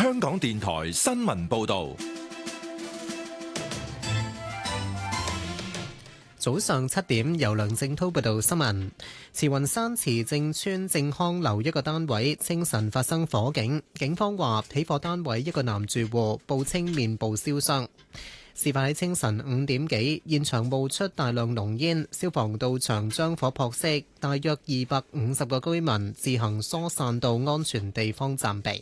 香港電台新聞報道。 早上7點，由梁正滔報道新聞。慈雲山慈正邨正康樓一個單位清晨發生火警，警方話起火單位一個男住戶報稱面部燒傷。事發喺清晨5點幾，現場冒出大量濃煙，消防到場將火撲熄，大約250個居民自行疏散到安全地方暫避。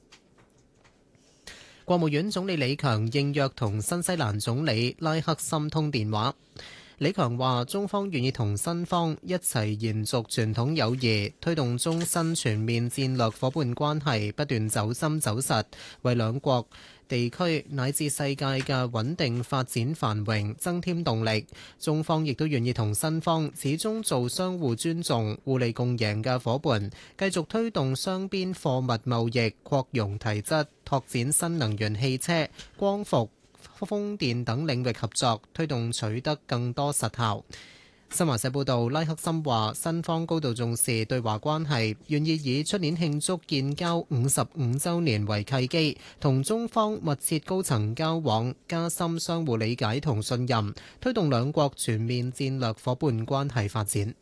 國務院總理李強應約同新西蘭總理拉克森通電話。李強話：中方願意同新方一齊延續傳統友誼，推動中新全面戰略夥伴關係不斷走深走實，為兩國地區乃至世界嘅穩定發展繁榮增添動力。中方亦都願意同新方始終做相互尊重、互利共贏嘅夥伴，繼續推動雙邊貨物貿易擴容提質，拓展新能源汽車、光伏、風電等領域合作，推動取得更多實效。新華社報道，拉克森話新方高度重視對華關係，願意以出年慶祝建交55週年為契機，同中方密切高層交往，加深相互理解同信任，推動兩國全面戰略夥伴關係發展。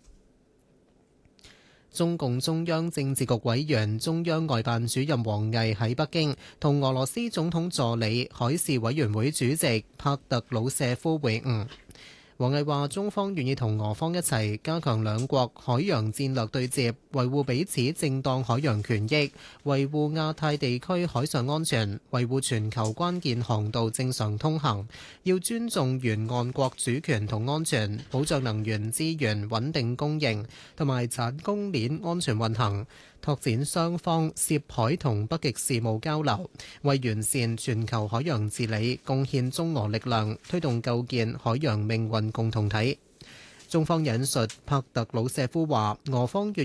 中共中央政治局委員、中央外辦主任王毅喺北京同俄羅斯總統助理、海事委員會主席帕特魯舍夫會晤。王毅話：中方願意同俄方一齊加強兩國海洋戰略對接，維護彼此正當海洋權益，維護亞太地區海上安全，維護全球關鍵航道正常通行。要尊重沿岸國主權同安全，保障能源資源穩定供應，同埋產供鏈安全運行。拓展雙方涉海同北極事務交流，為完善全球海洋治理貢獻中俄力量，推動構建海洋命運共同體。中方引述帕特魯舍夫話：俄方願